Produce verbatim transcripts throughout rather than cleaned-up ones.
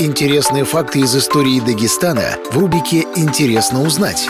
Интересные факты из истории Дагестана в рубрике «Интересно узнать».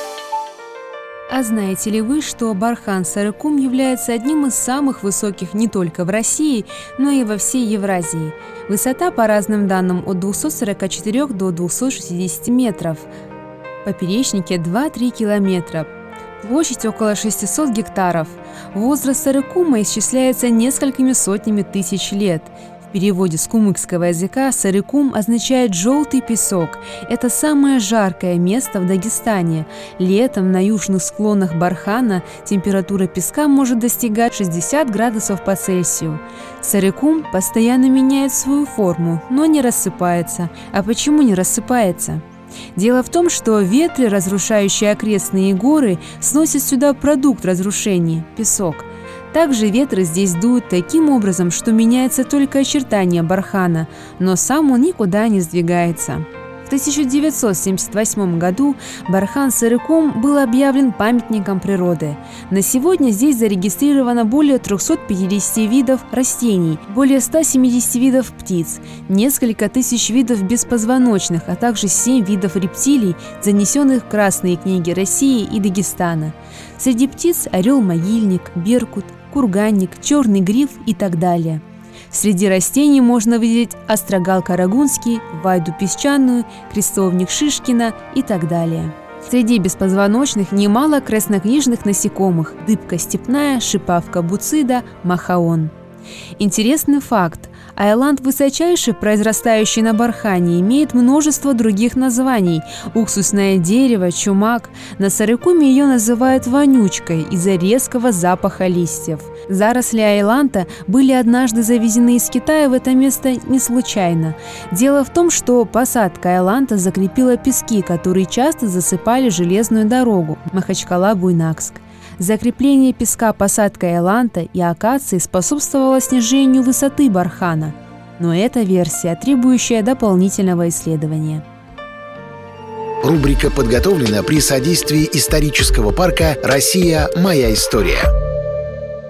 А знаете ли вы, что Бархан-Сарыкум является одним из самых высоких не только в России, но и во всей Евразии? Высота, по разным данным, от двухсот сорока четырёх до двухсот шестидесяти метров. Поперечнике два-три километра. Площадь около шестисот гектаров. Возраст Сарыкума исчисляется несколькими сотнями тысяч лет. В переводе с кумыкского языка Сарыкум означает «желтый песок». Это самое жаркое место в Дагестане. Летом на южных склонах Бархана температура песка может достигать шестидесяти градусов по Цельсию. Сарыкум постоянно меняет свою форму, но не рассыпается. А почему не рассыпается? Дело в том, что ветры, разрушающие окрестные горы, сносят сюда продукт разрушения – песок. Также ветры здесь дуют таким образом, что меняется только очертание бархана, но сам он никуда не сдвигается. В тысяча девятьсот семьдесят восьмом году Бархан-Сарыкум был объявлен памятником природы. На сегодня здесь зарегистрировано более трёхсот пятидесяти видов растений, более ста семидесяти видов птиц, несколько тысяч видов беспозвоночных, а также семь видов рептилий, занесенных в Красные книги России и Дагестана. Среди птиц орел-могильник, беркут, курганник, черный гриф и так далее. Среди растений можно выделить острогал карагунский, вайду песчаную, крестовник Шишкина и так далее. Среди беспозвоночных немало краснокнижных насекомых – дыбка степная, шипавка буцида, махаон. Интересный факт. Айланд, высочайший, произрастающий на бархане, имеет множество других названий – уксусное дерево, чумак. На Сарыкуме ее называют вонючкой из-за резкого запаха листьев. Заросли айланта были однажды завезены из Китая в это место не случайно. Дело в том, что посадка айланта закрепила пески, которые часто засыпали железную дорогу Махачкала-Буйнакск. Закрепление песка посадкой айланта и акации способствовало снижению высоты бархана. Но это версия, требующая дополнительного исследования. Рубрика подготовлена при содействии исторического парка «Россия. Моя история».